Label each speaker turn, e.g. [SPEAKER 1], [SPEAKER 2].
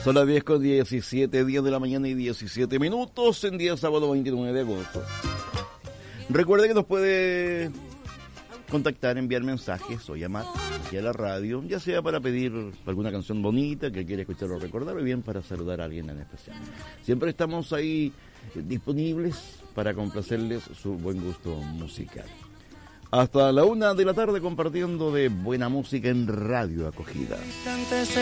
[SPEAKER 1] Son las 10:17, 10 de la mañana y 17 minutos en día sábado 29 de agosto. Recuerde que nos puede contactar, enviar mensajes o llamar aquí a la radio, ya sea para pedir alguna canción bonita que quiere escuchar o recordar, o bien para saludar a alguien en especial. Siempre estamos ahí disponibles para complacerles su buen gusto musical. Hasta la 1 de la tarde compartiendo de buena música en Radio Acogida.